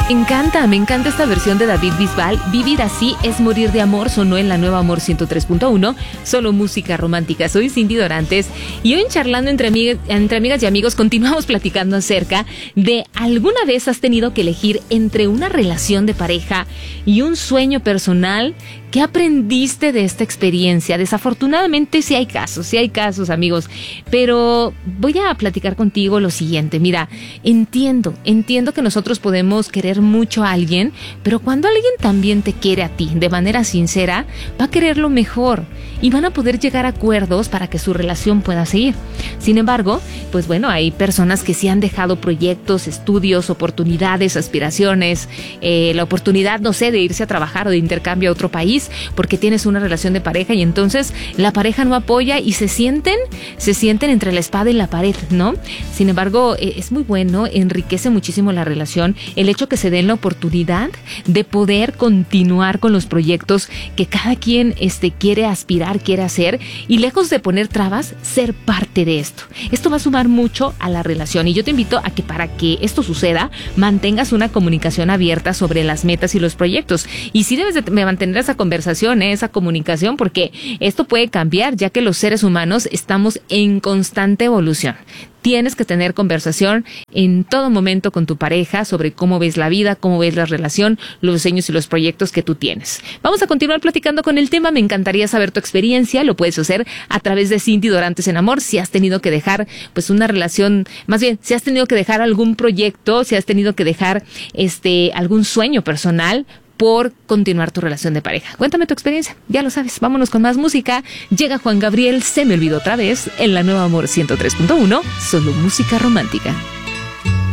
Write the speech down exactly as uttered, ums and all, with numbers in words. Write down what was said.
Me encanta, me encanta esta versión de David Bisbal. Vivir así es morir de amor, sonó en la nueva Amor ciento tres punto uno, solo música romántica. Soy Cindy Dorantes y hoy en Charlando entre amigas, entre amigas y amigos continuamos platicando acerca de ¿alguna vez has tenido que elegir entre una relación de pareja y un sueño personal? ¿Qué aprendiste de esta experiencia? Desafortunadamente sí hay casos, sí hay casos, amigos, pero voy a platicar contigo lo siguiente. Mira, entiendo, entiendo que nosotros podemos querer mucho a alguien, pero cuando alguien también te quiere a ti de manera sincera, va a querer lo mejor y van a poder llegar a acuerdos para que su relación pueda seguir. Sin embargo, pues bueno, hay personas que sí han dejado proyectos, estudios, oportunidades, aspiraciones, eh, la oportunidad, no sé, de irse a trabajar o de intercambio a otro país, porque tienes una relación de pareja y entonces la pareja no apoya y se sienten, se sienten entre la espada y la pared, ¿no? Sin embargo, eh, es muy bueno, enriquece muchísimo la relación el hecho que se den la oportunidad de poder continuar con los proyectos que cada quien este, quiere aspirar, quiere hacer, y lejos de poner trabas, ser parte de esto. Esto va a sumar mucho a la relación y yo te invito a que para que esto suceda, mantengas una comunicación abierta sobre las metas y los proyectos. Y sí debes de mantener esa conversación conversación, esa comunicación, porque esto puede cambiar, ya que los seres humanos estamos en constante evolución. Tienes que tener conversación en todo momento con tu pareja sobre cómo ves la vida, cómo ves la relación, los sueños y los proyectos que tú tienes. Vamos a continuar platicando con el tema. Me encantaría saber tu experiencia. Lo puedes hacer a través de Cindy Dorantes en Amor. Si has tenido que dejar pues una relación, más bien, si has tenido que dejar algún proyecto, si has tenido que dejar este algún sueño personal por continuar tu relación de pareja. Cuéntame tu experiencia, ya lo sabes. Vámonos con más música. Llega Juan Gabriel, Se me olvidó otra vez, en la nueva Amor ciento tres punto uno, solo música romántica.